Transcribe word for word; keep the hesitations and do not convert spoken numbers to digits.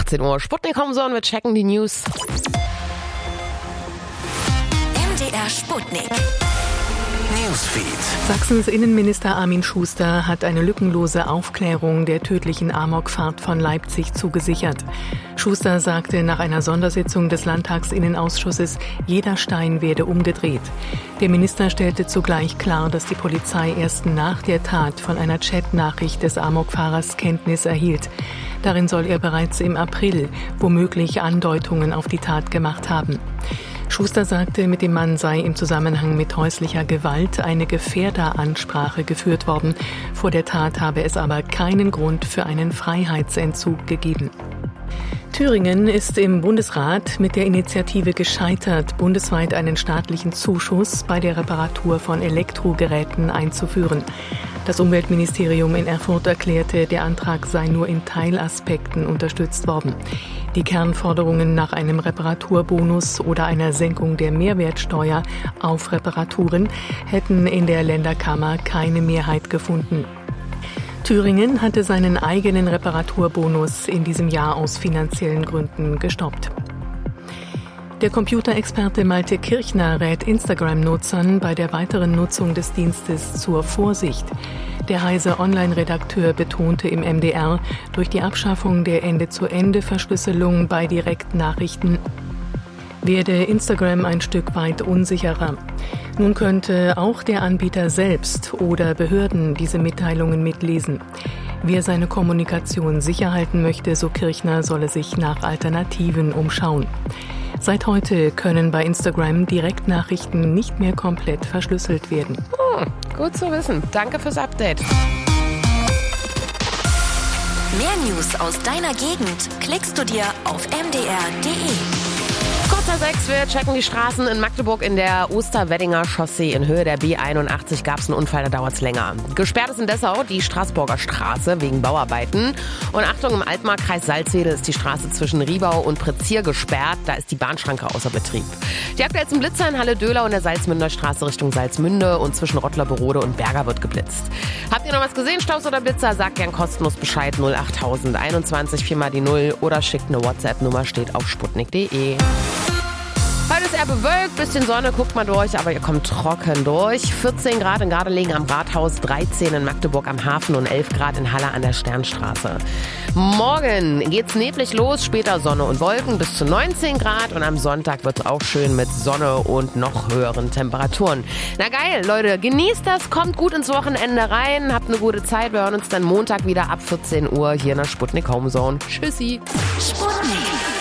achtzehn Uhr. Sputnik Homezone, wir checken die News. M D R Sputnik. Newsfeed. Sachsens Innenminister Armin Schuster hat eine lückenlose Aufklärung der tödlichen Amokfahrt von Leipzig zugesichert. Schuster sagte nach einer Sondersitzung des Landtagsinnenausschusses, jeder Stein werde umgedreht. Der Minister stellte zugleich klar, dass die Polizei erst nach der Tat von einer Chatnachricht des Amokfahrers Kenntnis erhielt. Darin soll er bereits im April womöglich Andeutungen auf die Tat gemacht haben. Schuster sagte, mit dem Mann sei im Zusammenhang mit häuslicher Gewalt eine Gefährderansprache geführt worden. Vor der Tat habe es aber keinen Grund für einen Freiheitsentzug gegeben. Thüringen ist im Bundesrat mit der Initiative gescheitert, bundesweit einen staatlichen Zuschuss bei der Reparatur von Elektrogeräten einzuführen. Das Umweltministerium in Erfurt erklärte, der Antrag sei nur in Teilaspekten unterstützt worden. Die Kernforderungen nach einem Reparaturbonus oder einer Senkung der Mehrwertsteuer auf Reparaturen hätten in der Länderkammer keine Mehrheit gefunden. Thüringen hatte seinen eigenen Reparaturbonus in diesem Jahr aus finanziellen Gründen gestoppt. Der Computerexperte Malte Kirchner rät Instagram-Nutzern bei der weiteren Nutzung des Dienstes zur Vorsicht. Der Heise-Online-Redakteur betonte im M D R, durch die Abschaffung der Ende-zu-Ende-Verschlüsselung bei Direktnachrichten werde Instagram ein Stück weit unsicherer. Nun könnte auch der Anbieter selbst oder Behörden diese Mitteilungen mitlesen. Wer seine Kommunikation sicher halten möchte, so Kirchner, solle sich nach Alternativen umschauen. Seit heute können bei Instagram Direktnachrichten nicht mehr komplett verschlüsselt werden. Hm, gut zu wissen. Danke fürs Update. Mehr News aus deiner Gegend klickst du dir auf m d r punkt d e. Kurz nach sechs, wir checken die Straßen in Magdeburg. In der Osterweddinger Chaussee in Höhe der B einundachtzig gab es einen Unfall, da dauert es länger. Gesperrt ist in Dessau die Straßburger Straße wegen Bauarbeiten. Und Achtung, im Altmark-Kreis Salzwedel ist die Straße zwischen Riebau und Prezier gesperrt. Da ist die Bahnschranke außer Betrieb. Die aktuellsten Blitzer in Halle-Döhler und der Salzmünder Straße Richtung Salzmünde und zwischen Rottler-Berode und Berger wird geblitzt. Habt ihr noch was gesehen, Staus oder Blitzer? Sagt gern kostenlos Bescheid null achttausend einundzwanzig vier mal die null oder schickt eine WhatsApp-Nummer, steht auf sputnik punkt d e. Heute ist eher bewölkt, bisschen Sonne, guckt mal durch, aber ihr kommt trocken durch. vierzehn Grad in Gardelegen am Rathaus, dreizehn in Magdeburg am Hafen und elf Grad in Halle an der Sternstraße. Morgen geht's neblig los, später Sonne und Wolken bis zu neunzehn Grad und am Sonntag wird's auch schön mit Sonne und noch höheren Temperaturen. Na geil, Leute, genießt das, kommt gut ins Wochenende rein, habt eine gute Zeit. Wir hören uns dann Montag wieder ab vierzehn Uhr hier in der Sputnik Homezone. Tschüssi. Sputnik.